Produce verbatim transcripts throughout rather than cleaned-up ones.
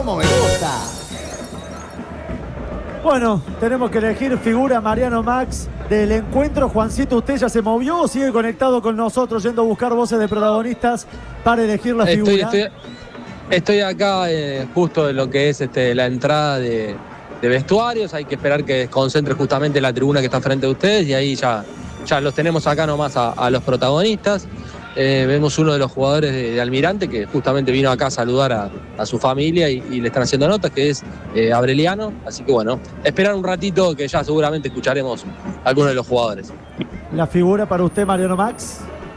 Como me gusta. Bueno, tenemos que elegir figura Mariano Max del encuentro. Juancito, ¿usted ya se movió o sigue conectado con nosotros yendo a buscar voces de protagonistas para elegir la Estoy, figura? estoy, estoy acá eh, justo en lo que es este, la entrada de, de vestuarios. Hay que esperar que concentre justamente la tribuna que está frente a ustedes y ahí ya, ya los tenemos acá nomás a, a los protagonistas. Eh, vemos uno de los jugadores de, de Almirante que justamente vino acá a saludar a, a su familia y, y le están haciendo notas, que es eh, Aureliano. Así que bueno, esperar un ratito que ya seguramente escucharemos a algunos de los jugadores. ¿La figura para usted, Mariano Max?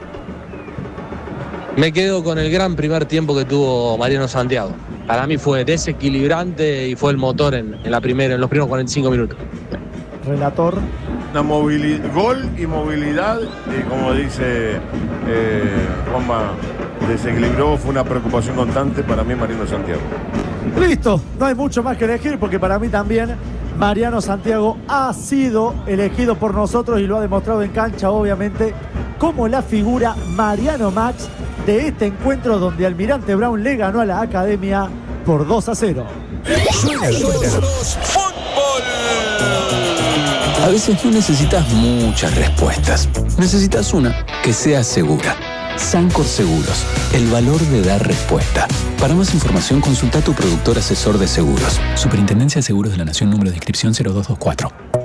Me quedo con el gran primer tiempo que tuvo Mariano Santiago. Para mí fue desequilibrante y fue el motor en, en, la primera, en los primeros cuarenta y cinco minutos. Relator. Una movilidad, gol y movilidad, y como dice eh, Juanma, desequilibró, fue una preocupación constante para mí Mariano Santiago. Listo, no hay mucho más que elegir porque para mí también Mariano Santiago ha sido elegido por nosotros y lo ha demostrado en cancha, obviamente, como la figura Mariano Max de este encuentro donde Almirante Brown le ganó a la Academia por dos a cero. Suena, suena. ¡Fútbol! A veces no necesitas muchas respuestas. Necesitas una que sea segura. Sancor Seguros, el valor de dar respuesta. Para más información, consulta a tu productor asesor de seguros. Superintendencia de Seguros de la Nación, número de inscripción cero dos dos cuatro.